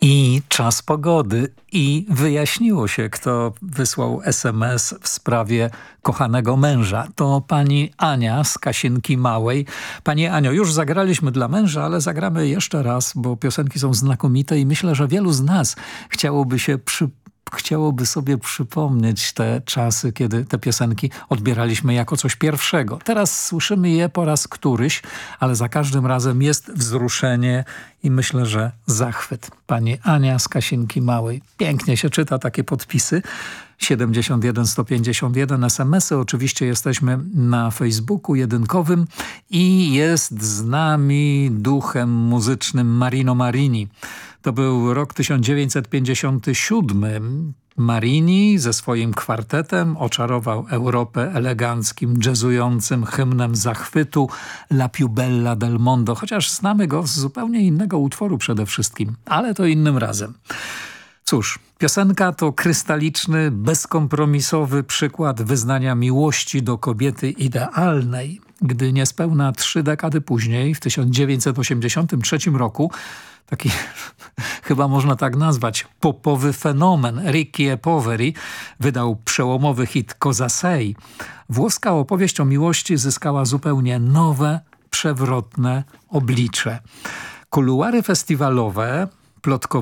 I czas pogody. I wyjaśniło się, kto wysłał SMS w sprawie kochanego męża. To pani Ania z Kasinki Małej. Pani Anio, już zagraliśmy dla męża, ale zagramy jeszcze raz, bo piosenki są znakomite i myślę, że wielu z nas chciałoby sobie przypomnieć te czasy, kiedy te piosenki odbieraliśmy jako coś pierwszego. Teraz słyszymy je po raz któryś, ale za każdym razem jest wzruszenie i myślę, że zachwyt. Pani Ania z Kasinki Małej. Pięknie się czyta takie podpisy. 71 151 SMS-y. Oczywiście jesteśmy na Facebooku jedynkowym i jest z nami duchem muzycznym Marino Marini. To był rok 1957. Marini ze swoim kwartetem oczarował Europę eleganckim, jazzującym hymnem zachwytu La più bella del mondo, chociaż znamy go z zupełnie innego utworu przede wszystkim, ale to innym razem. Cóż, piosenka to krystaliczny, bezkompromisowy przykład wyznania miłości do kobiety idealnej. Gdy niespełna 3 dekady później, w 1983 roku, taki chyba można tak nazwać popowy fenomen Ricky Poveri wydał przełomowy hit Cosa sei. Włoska opowieść o miłości zyskała zupełnie nowe, przewrotne oblicze. Kuluary festiwalowe plotkowały